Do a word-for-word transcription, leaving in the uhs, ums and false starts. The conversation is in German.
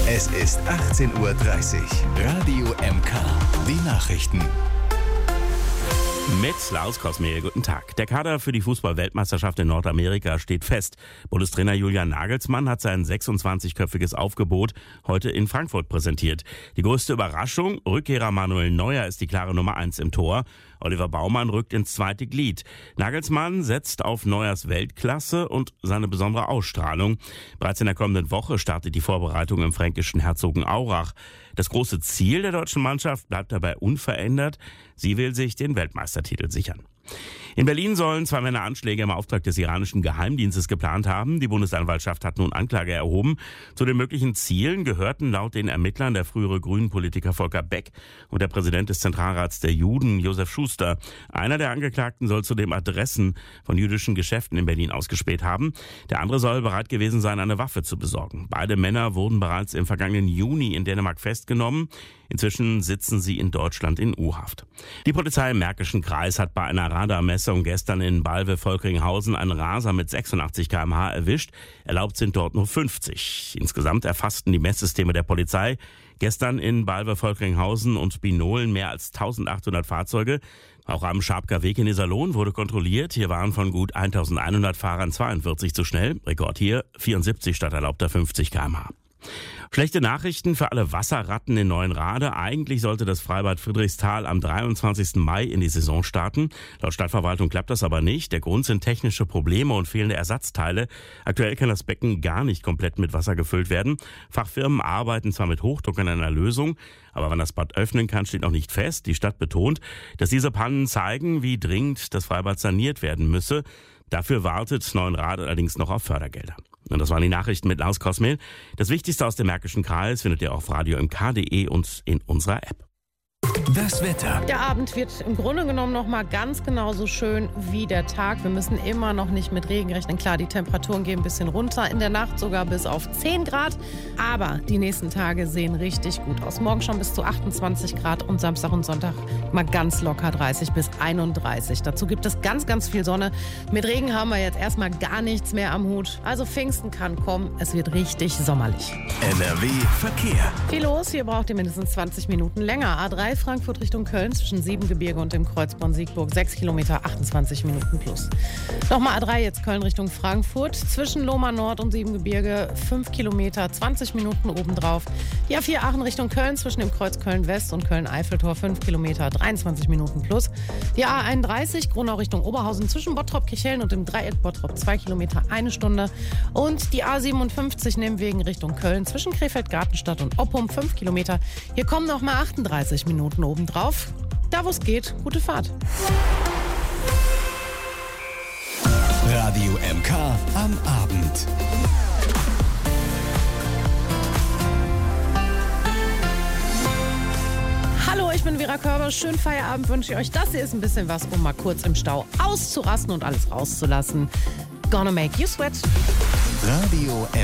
Es ist achtzehn Uhr dreißig. Radio M K. Die Nachrichten. Mit Klaus Kosmehl, guten Tag. Der Kader für die Fußball-Weltmeisterschaft in Nordamerika steht fest. Bundestrainer Julian Nagelsmann hat sein sechsundzwanzigköpfiges Aufgebot heute in Frankfurt präsentiert. Die größte Überraschung, Rückkehrer Manuel Neuer ist die klare Nummer eins im Tor. Oliver Baumann rückt ins zweite Glied. Nagelsmann setzt auf Neuers Weltklasse und seine besondere Ausstrahlung. Bereits in der kommenden Woche startet die Vorbereitung im fränkischen Herzogenaurach. Das große Ziel der deutschen Mannschaft bleibt dabei unverändert. Sie will sich den Weltmeistertitel sichern. In Berlin sollen zwei Männer Anschläge im Auftrag des iranischen Geheimdienstes geplant haben. Die Bundesanwaltschaft hat nun Anklage erhoben. Zu den möglichen Zielen gehörten laut den Ermittlern der frühere Grünen-Politiker Volker Beck und der Präsident des Zentralrats der Juden, Josef Schuster. Einer der Angeklagten soll zudem Adressen von jüdischen Geschäften in Berlin ausgespäht haben. Der andere soll bereit gewesen sein, eine Waffe zu besorgen. Beide Männer wurden bereits im vergangenen Juni in Dänemark festgenommen. Inzwischen sitzen sie in Deutschland in U-Haft. Die Polizei im Märkischen Kreis hat bei einer Radarmessung gestern in Balve-Volkringhausen einen Raser mit sechsundachtzig Kilometer pro Stunde erwischt. Erlaubt sind dort nur fünfzig. Insgesamt erfassten die Messsysteme der Polizei gestern in Balve-Volkringhausen und Binolen mehr als eintausendachthundert Fahrzeuge. Auch am Schabker Weg in Iserlohn wurde kontrolliert. Hier waren von gut eintausendeinhundert Fahrern zweiundvierzig zu schnell. Rekord hier vierundsiebzig statt erlaubter fünfzig Kilometer pro Stunde. Schlechte Nachrichten für alle Wasserratten in Neuenrade. Eigentlich sollte das Freibad Friedrichsthal am dreiundzwanzigsten Mai in die Saison starten. Laut Stadtverwaltung klappt das aber nicht. Der Grund sind technische Probleme und fehlende Ersatzteile. Aktuell kann das Becken gar nicht komplett mit Wasser gefüllt werden. Fachfirmen arbeiten zwar mit Hochdruck an einer Lösung, aber wann das Bad öffnen kann, steht noch nicht fest. Die Stadt betont, dass diese Pannen zeigen, wie dringend das Freibad saniert werden müsse. Dafür wartet Neuenrade allerdings noch auf Fördergelder. Und das waren die Nachrichten mit Klaus Kosmehl. Das Wichtigste aus dem Märkischen Kreis findet ihr auf radio m k punkt d e und in unserer App. Das Wetter. Der Abend wird im Grunde genommen noch mal ganz genauso schön wie der Tag. Wir müssen immer noch nicht mit Regen rechnen. Klar, die Temperaturen gehen ein bisschen runter, in der Nacht sogar bis auf zehn Grad. Aber die nächsten Tage sehen richtig gut aus. Morgen schon bis zu achtundzwanzig Grad und Samstag und Sonntag mal ganz locker dreißig bis einunddreißig. Dazu gibt es ganz, ganz viel Sonne. Mit Regen haben wir jetzt erstmal gar nichts mehr am Hut. Also Pfingsten kann kommen. Es wird richtig sommerlich. N R W Verkehr. Viel los. Hier braucht ihr mindestens zwanzig Minuten länger. A drei Frankfurt Richtung Köln zwischen Siebengebirge und dem Kreuz Bonn-Siegburg sechs Kilometer, achtundzwanzig Minuten plus. Nochmal A drei jetzt Köln Richtung Frankfurt zwischen Lohmar Nord und Siebengebirge fünf Kilometer, zwanzig Minuten obendrauf. Die A vier Aachen Richtung Köln zwischen dem Kreuz Köln-West und Köln-Eiffeltor fünf Kilometer, dreiundzwanzig Minuten plus. Die A einunddreißig Gronau Richtung Oberhausen zwischen Bottrop-Kirchhellen und dem Dreieck Bottrop zwei Kilometer, eine Stunde. Und die A siebenundfünfzig Nehmwegen Richtung Köln zwischen Krefeld-Gartenstadt und Oppum fünf Kilometer. Hier kommen nochmal achtunddreißig Minuten oben drauf. Da wo es geht, gute Fahrt. Radio M K am Abend. Hallo, ich bin Vera Körber. Schönen Feierabend wünsche ich euch. Das hier ist ein bisschen was, um mal kurz im Stau auszurasten und alles rauszulassen. Gonna make you sweat. Radio